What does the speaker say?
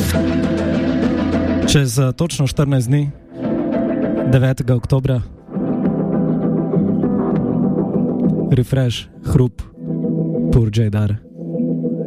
Čez točno 14 dni, 9. oktobra, refresh, hrup, Pur Jaydar.